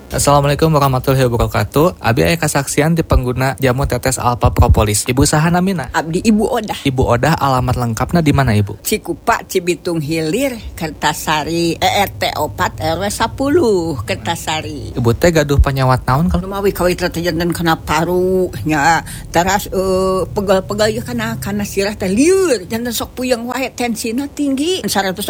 Assalamualaikum warahmatullahi wabarakatuh. Abi aya kasaksian di pengguna jamu tetes Alpha Propolis. Ibu saha namina? Abdi Ibu Odah. Ibu Odah, alamat lengkapnya di mana Ibu? Cikupa, Cibitung Hilir, Kertasari, RT 4 RW 10, Kertasari. Ibu teh gaduh penyawat naon kalau Lumawi kawit janten kena paru nya. Teras pegal-pegal ya kana sirah teh lieur. Janten sok puyeng wae tensina tinggi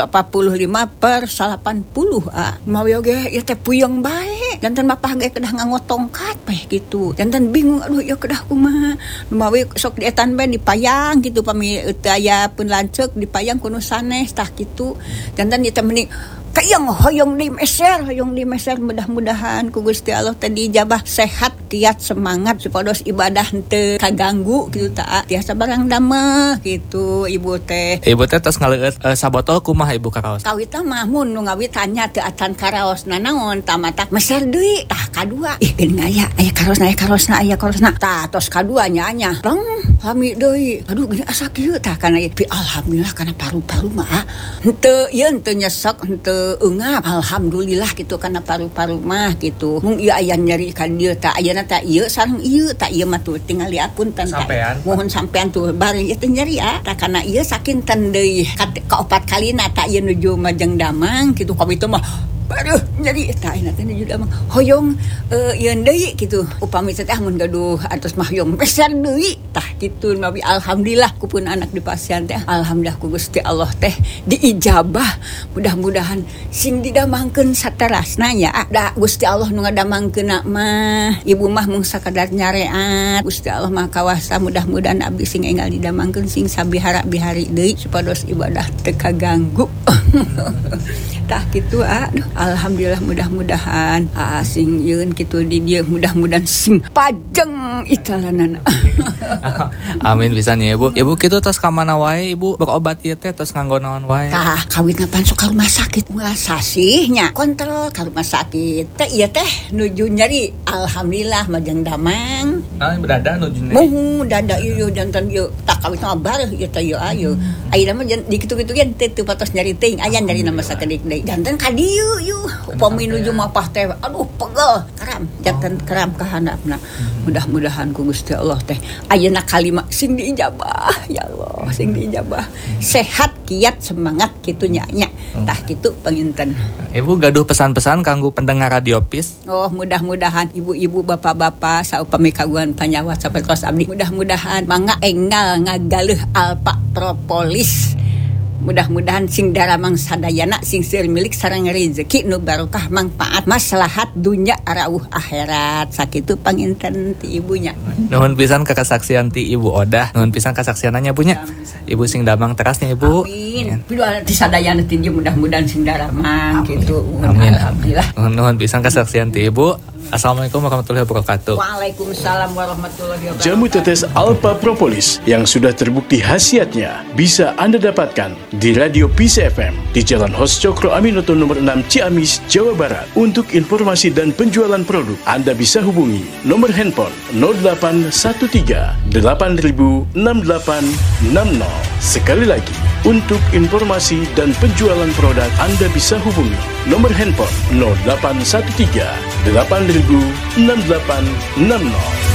145/80. Lumawi oge ieu teh puyeng bae. Janten mapah ge kedah nganggo tongkat bae gitu. Janten bingung aduh ieu kedah kumaha. Lumawi sok dietan bae dipayang gitu pami teu aya pun lanceuk dipayang kuno sanes tah kitu. Janten ieu teh meni kayang hoyong di meser mudah-mudahan ku Gusti Allah tadi dijabah sehat kiat semangat supados ibadah henteu kaganggu gitu ta tiasa barang dameh gitu ibu teh. Ibu teh tos ngaleueut sabotol kumaha Ibu karaos? Kawitna mah mun nu ngawit tanya teu atan karaosna naon tamatak meser deui tah kadua ih geuning aya karosna tah tos kadua nya rong lami deui aduh geuning asa kieu tah kana alhamdulillah kana paru-paru mah henteu nyesek henteu ungap alhamdulillah gitu karena paru-paru mah gitu mung ieu aya nyeri ka dieu tah ayeuna tah ieu sareng ieu tah ieu mah tuh tinggal diapunten mohon sampean tuh bari ieu teh nyeri tah kana ieu sakinten deui ka 4 kalina tah ieu nuju Majeng Damang gitu ka itu mah aduh nyeri tah ayeuna teh nuju Damang hoyong ieu deui gitu upami teh mun gaduh atos mah hoyong besar deui tah kitu nabi alhamdulillah kupun anak di pasien teh alhamdulillah ku Gusti Allah teh diijabah mudah-mudahan sing didamangkeun saterasna nya da Gusti Allah nu ngadamangkeunna mah ibu mah mung sakadar nyareat Gusti Allah mah kawasa mudah-mudahan abdi sing enggal didamangkeun sing sabihara-bihari deui supados ibadah teu kaganggu tah kitu aduh alhamdulillah mudah-mudahan sing yeun kitu di dieu mudah-mudahan sing pajeng italanana. Amin pisan ya Ibu. Ibu kitu tos ka mana wae Ibu berobat ieu teh tos nganggo naon wae? Tah kawitna pan sok ka rumah sakit sasihnya kontrol ka rumah sakit teh ieu teh nuju nyeri alhamdulillah Majeng Damang. Berada nuju nyeri. Muhu dada ieu janten ieu tah kawitna bareuh ieu teh ieu ayeuna mah di kitu-kitu gen teu patos nyeri teuing aya nyeri nama sakedik deui janten ka dieu yeuh upami nuju mapah teh aduh pegel karam janten karam ka handapna mudah-mudahan ku Gusti Allah teh ayeuna kalima sing diijabah ya Allah sing diijabah sehat kiat semangat kitu nya tah kitu panginten. Ibu gaduh pesan-pesan kanggo pendengar Radio PIS. Oh mudah-mudahan ibu-ibu bapak-bapak saupami kagungan panyawat sapertos abdi mudah-mudahan mangga enggal ngagaleuh Alpha Propolis. Mudah-mudahan sing daramang sadayana sing seueur milik sareng rezeki nu barokah manfaat maslahat dunya arauh akhirat sakitu panginten ti ibunya. Nuhun pisan ka kasaksian ti Ibu Odah, nuhun pisan kasaksiananya bunya. Ibu sing damang terasnya Ibu. Amin. Piduh ti sadayana ti mudah-mudahan sing daramang kitu. Amin. Alhamdulillah. Nuhun pisan kasaksian ti Ibu. Assalamualaikum warahmatullahi wabarakatuh. Waalaikumsalam warahmatullahi wabarakatuh. Jamu tetes Alpha Propolis yang sudah terbukti khasiatnya bisa Anda dapatkan di Radio PIS FM di Jalan Hos Cokro Aminoto nomor 6 Ciamis, Jawa Barat. Untuk informasi dan penjualan produk, Anda bisa hubungi nomor handphone 0813 8000 6860. Sekali lagi, untuk informasi dan penjualan produk, Anda bisa hubungi nomor handphone 0813 8000 6860.